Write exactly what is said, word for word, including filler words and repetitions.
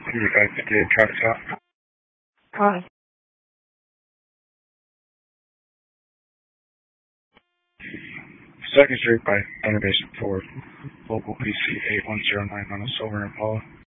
eighty-five fifty-eight traffic stop. Hi. Second Street by Innovation Ford. Local P C eight one zero nine on a silver Impala.